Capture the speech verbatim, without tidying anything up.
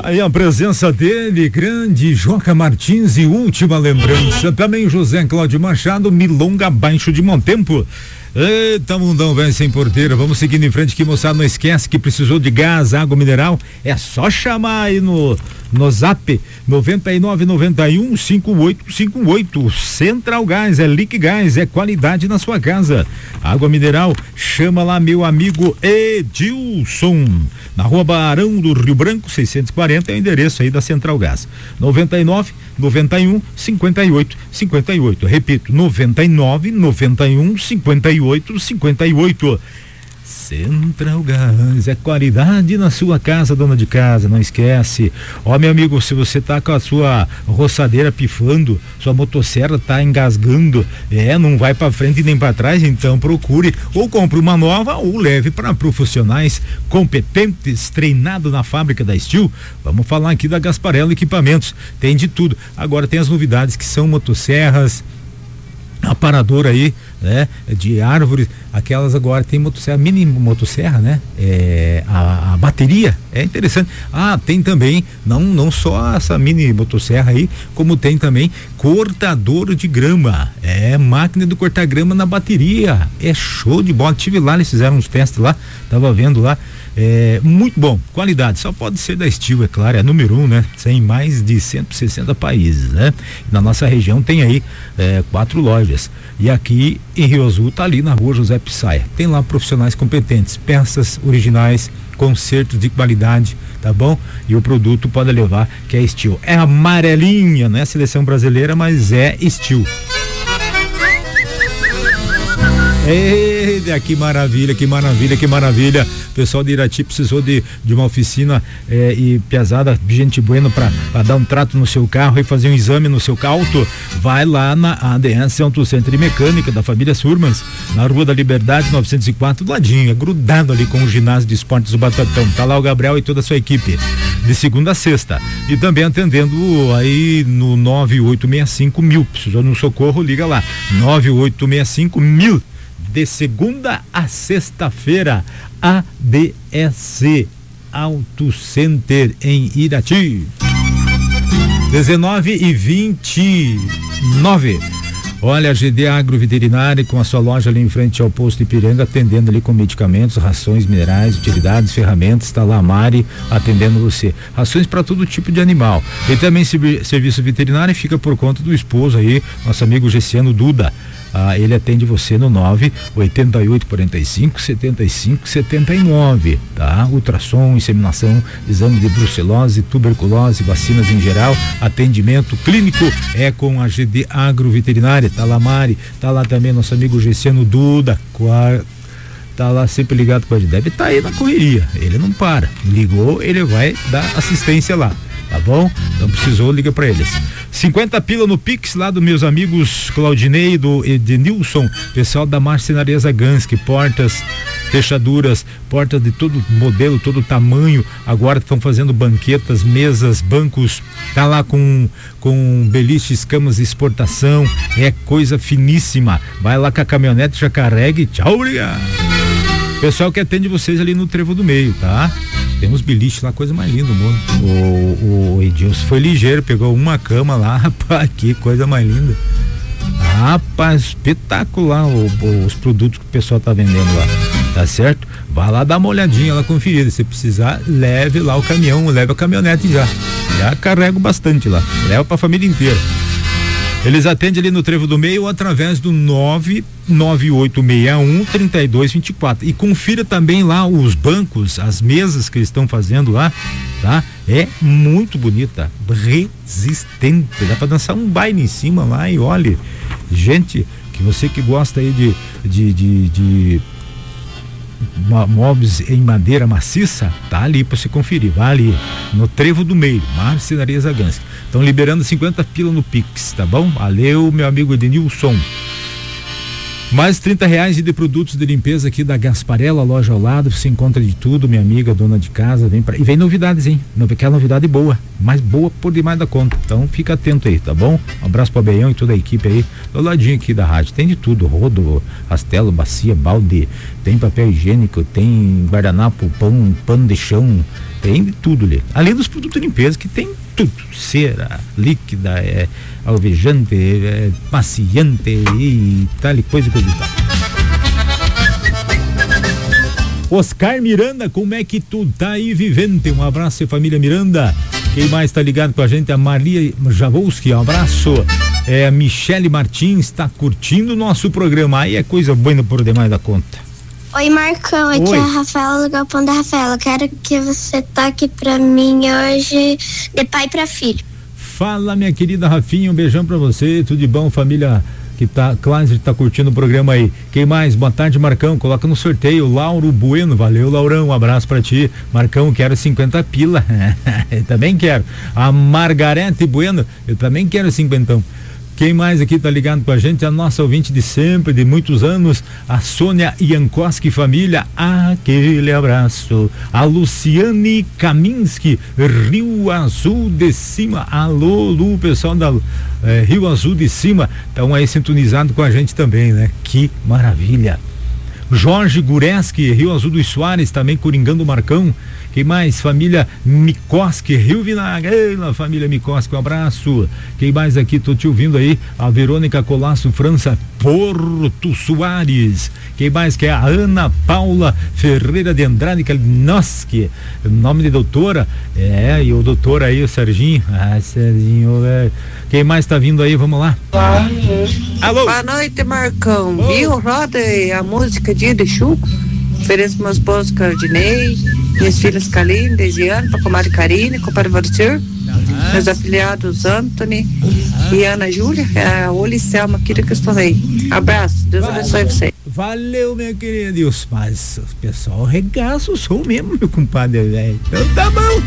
Aí a presença dele, grande Joca Martins e última lembrança, também José Cláudio Machado, Milonga abaixo de Montempo. Eita, mundão velho sem porteira, vamos seguindo em frente aqui, moçada, não esquece que precisou de gás, água mineral, é só chamar aí no no zap noventa e nove, noventa e um, cinquenta e oito cinquenta e oito. Central Gás, é Liquigás, é qualidade na sua casa. Água mineral, chama lá meu amigo Edilson, na rua Barão do Rio Branco, seiscentos e quarenta, é o endereço aí da Central Gás. noventa e nove, noventa e um, cinquenta e oito cinquenta e oito. Repito, noventa e nove, noventa e um, cinquenta e oito cinquenta e oito. Central Gás, é qualidade na sua casa, dona de casa, não esquece. Ó, meu amigo, se você tá com a sua roçadeira pifando, sua motosserra tá engasgando, é, não vai para frente nem para trás, então procure ou compre uma nova ou leve para profissionais competentes, treinados na fábrica da Steel. Vamos falar aqui da Gasparello Equipamentos, tem de tudo. Agora tem as novidades que são motosserras, aparador aí, né, de árvores, aquelas agora tem motosserra, mini motosserra, né, é, a, a bateria é interessante. Ah, tem também, não, não só essa mini motosserra aí, como tem também cortador de grama, é, máquina de cortar grama na bateria, é show de bola. Tive lá, eles fizeram uns testes lá, tava vendo lá, é muito bom, qualidade, só pode ser da Steel, é claro, é número um, né, tem mais de cento e sessenta países, né, na nossa região tem aí é, quatro lojas, e aqui em Rio Azul tá ali na rua José Pissaia, tem lá profissionais competentes, peças originais, consertos de qualidade, tá bom? E o produto pode levar, que é Steel, é amarelinha, não é seleção brasileira, mas é Steel. Eita, que maravilha, que maravilha, que maravilha. O pessoal de Irati precisou de, de uma oficina eh, e piazada, gente buena pra, pra dar um trato no seu carro e fazer um exame no seu auto. Vai lá na A D S Auto Centro e Mecânica da família Surmans, na Rua da Liberdade novecentos e quatro, do ladinho, é grudado ali com o ginásio de esportes do Batatão. Tá lá o Gabriel e toda a sua equipe, de segunda a sexta. E também atendendo aí no nove oito seis cinco mil. Precisou de um socorro, liga lá. nove oito seis cinco mil. De segunda a sexta-feira, A D S Auto Center em Irati. dezenove e vinte e nove. Olha, a G D Agroveterinária, com a sua loja ali em frente ao posto Ipiranga, atendendo ali com medicamentos, rações, minerais, utilidades, ferramentas. Está lá a Mari atendendo você. Rações para todo tipo de animal. E também serviço veterinário fica por conta do esposo aí, nosso amigo Gessiano Duda. Ah, ele atende você no nove oito oito, quarenta e cinco, setenta e cinco, setenta e nove, tá? Ultrassom, inseminação, exame de brucelose, tuberculose, vacinas em geral, atendimento clínico é com a G D Agroveterinária. Tá lá Mari, tá lá também nosso amigo Gessiano Duda, tá lá sempre ligado com a gente. Deve estar tá aí na correria, ele não para. Ligou, ele vai dar assistência lá. Tá bom? Então precisou, liga pra eles. cinquenta pila no Pix lá dos meus amigos Claudinei, do Edenilson, pessoal da Marcenaria Zagansky, portas, fechaduras, portas de todo modelo, todo tamanho. Agora estão fazendo banquetas, mesas, bancos. Tá lá com com beliches, camas de exportação. É coisa finíssima. Vai lá com a caminhonete, já carrega e tchau, obrigado. Pessoal que atende vocês ali no Trevo do Meio, tá? Tem uns biliches lá, coisa mais linda do mundo. O, o Edilson foi ligeiro, pegou uma cama lá, rapaz, que coisa mais linda. Rapaz, espetacular o, o, os produtos que o pessoal tá vendendo lá, tá certo? Vai lá dar uma olhadinha lá, conferida. Se precisar, leve lá o caminhão, leve a caminhonete já. Já carrego bastante lá, leva pra família inteira. Eles atendem ali no Trevo do Meio através do nove nove oito seis um, três dois dois quatro. E confira também lá os bancos, as mesas que eles estão fazendo lá, tá? É muito bonita, resistente. Dá pra dançar um baile em cima lá e olhe, gente, que você que gosta aí de, de, de, de móveis em madeira maciça, tá ali pra você conferir. Vai ali no Trevo do Meio, Marcenaria Zagansky. Estão liberando cinquenta pila no Pix, tá bom? Valeu, meu amigo Edenilson. Mais trinta reais de produtos de limpeza aqui da Gasparello, a loja ao lado. Você encontra de tudo, minha amiga, dona de casa. Vem pra... E vem novidades, hein? Aquela novidade boa, mais boa por demais da conta. Então fica atento aí, tá bom? Um abraço pro Abeião e toda a equipe aí, do ladinho aqui da rádio. Tem de tudo: rodo, rastelo, bacia, balde, tem papel higiênico, tem guardanapo, pão, pano de chão. Tem de tudo ali. Além dos produtos de limpeza, que tem tudo. Cera, líquida, é, alvejante, é, maciante e tal e coisa, coisa e tal. Oscar Miranda, como é que tu tá aí, vivente? Um abraço, família Miranda. Quem mais tá ligado com a gente? A Maria Javolski, um abraço. É, a Michele Martins tá curtindo o nosso programa. Aí é coisa boa por demais da conta. Oi, Marcão, aqui Oi. é a Rafaela do Galpão da Rafaela. Quero que você toque pra mim hoje de pai pra filho. Fala, minha querida Rafinha, um beijão pra você, tudo de bom, família que tá, Cláudio tá curtindo o programa aí. Quem mais? Boa tarde, Marcão, coloca no sorteio, Lauro Bueno, valeu, Laurão, um abraço pra ti. Marcão, quero cinquenta pila, eu também quero. A Margarete Bueno, eu também quero cinquentão. Quem mais aqui tá ligado com a gente? A nossa ouvinte de sempre, de muitos anos, a Sônia Iankoski família, aquele abraço. A Luciane Kaminski, Rio Azul de Cima. Alô, Lu, pessoal da eh, Rio Azul de Cima, estão aí sintonizado com a gente também, né? Que maravilha. Jorge Gureski, Rio Azul dos Soares, também coringando o Marcão. Quem mais? Família Mikoski, Rio Vinagre, família Mikoski, um abraço. Quem mais aqui? Tô te ouvindo aí. A Verônica Colasso, França, Porto Soares. Quem mais? Que é a Ana Paula Ferreira de Andrade Kalinowski, nome de doutora. É, e o doutor aí, o Serginho. Ah, Serginho, velho. Quem mais tá vindo aí? Vamos lá. Alô? Boa noite, Marcão. Oh. Viu? Roda a música Dia de Chuco. Ofereço meus esposo Cardinei, minhas filhas Kaline, Desiane, pra comadre Karine, compadre Valcir, Uhum. meus afiliados Anthony uhum. e Ana Júlia, a Oli Selma aqui que estou aí. Abraço, Deus Valeu. abençoe você. Valeu, minha querida Deus, mas o pessoal regaça o som mesmo, meu compadre, velho. Então tá bom.